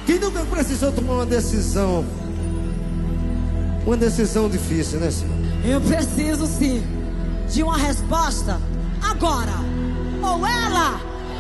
Quem nunca precisou tomar uma decisão? Uma decisão difícil, né, senhor? Eu preciso sim de uma resposta agora. Ou ela